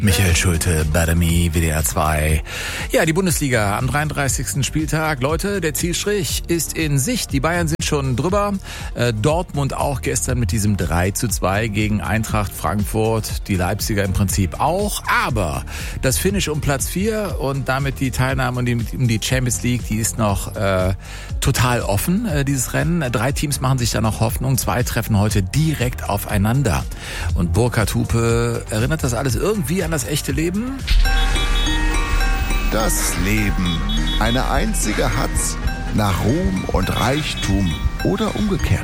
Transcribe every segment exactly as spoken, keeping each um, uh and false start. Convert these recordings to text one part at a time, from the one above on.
Michael Schulte, Better Me, W D R zwei. Ja, die Bundesliga am dreiunddreißigsten Spieltag. Leute, der Zielstrich ist in Sicht. Die Bayern sind schon drüber. Äh, Dortmund auch gestern mit diesem drei zu zwei gegen Eintracht Frankfurt. Die Leipziger im Prinzip auch. Aber das Finish um Platz vier und damit die Teilnahme um die, um die Champions League, die ist noch äh, total offen, äh, dieses Rennen. Drei Teams machen sich da noch Hoffnung. Zwei treffen heute direkt aufeinander. Und Burkhard Hupe, erinnert das alles irgendwie an das echte Leben? Das Leben. Eine einzige Hatz nach Ruhm und Reichtum oder umgekehrt.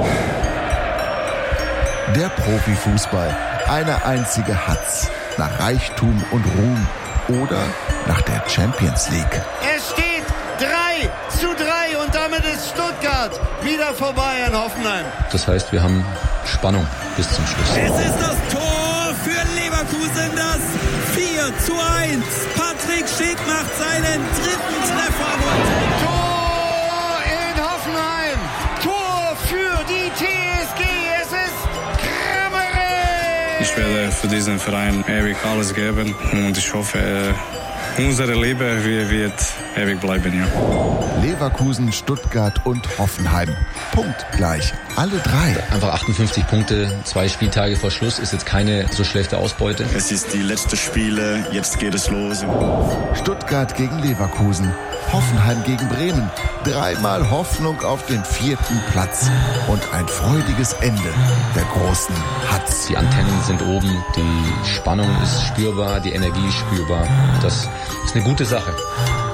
Der Profifußball. Eine einzige Hatz nach Reichtum und Ruhm oder nach der Champions League. Es steht drei zu drei und damit ist Stuttgart wieder vorbei an Hoffenheim. Das heißt, wir haben Spannung bis zum Schluss. Es ist das Tor für Leverkusen, das vier zu eins. Patrick Schick macht seinen dritten Treffer. Tor in Hoffenheim. Tor für die T S G. Es ist Kramaric. Ich werde für diesen Verein ewig alles geben und ich hoffe, unsere Liebe wird ewig bleiben. Ja. Leverkusen, Stuttgart und Hoffenheim. Punkt gleich. Alle drei. Einfach achtundfünfzig Punkte, zwei Spieltage vor Schluss, ist jetzt keine so schlechte Ausbeute. Es ist die letzte Spiele, jetzt geht es los. Stuttgart gegen Leverkusen, Hoffenheim gegen Bremen. Dreimal Hoffnung auf den vierten Platz und ein freudiges Ende der großen Hatz. Die Antennen sind oben, die Spannung ist spürbar, die Energie ist spürbar. Das ist eine gute Sache.